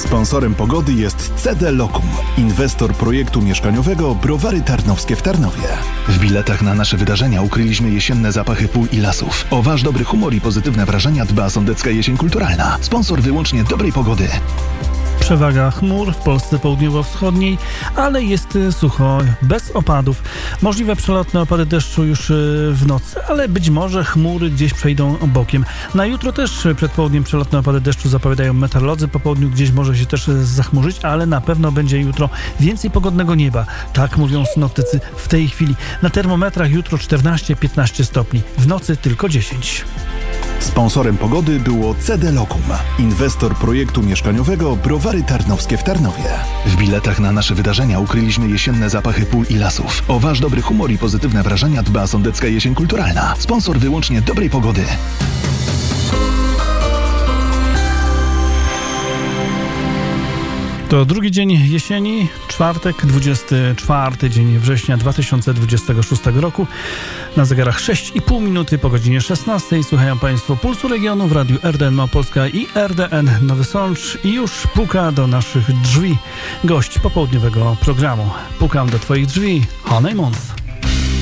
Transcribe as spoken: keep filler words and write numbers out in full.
Sponsorem pogody jest C D Lokum, inwestor projektu mieszkaniowego Browary Tarnowskie w Tarnowie. W biletach na nasze wydarzenia ukryliśmy jesienne zapachy pól i lasów. O wasz dobry humor i pozytywne wrażenia dba Sądecka Jesień Kulturalna. Sponsor wyłącznie dobrej pogody. Przewaga chmur w Polsce południowo-wschodniej, ale jest sucho, bez opadów. Możliwe przelotne opady deszczu już w nocy, ale być może chmury gdzieś przejdą bokiem. Na jutro też przed południem przelotne opady deszczu zapowiadają meteorolodzy. Po południu gdzieś może się też zachmurzyć, ale na pewno będzie jutro więcej pogodnego nieba. Tak mówią synoptycy w tej chwili. Na termometrach jutro czternaście piętnaście stopni, w nocy tylko dziesięć. Sponsorem pogody było C D Lokum, inwestor projektu mieszkaniowego Browary Tarnowskie w Tarnowie. W biletach na nasze wydarzenia ukryliśmy jesienne zapachy pól i lasów. O wasz dobry humor i pozytywne wrażenia dba Sądecka Jesień Kulturalna. Sponsor wyłącznie dobrej pogody. To drugi dzień jesieni, czwartek, dwudziesty czwarty dzień września dwa tysiące dwudziestego szóstego roku. Na zegarach sześć i pół minuty po godzinie szesnastej. Słuchają Państwo Pulsu Regionu w radiu R D N Małopolska i R D N Nowy Sącz. I już puka do naszych drzwi gość popołudniowego programu. Pukam do Twoich drzwi, Honeymoon.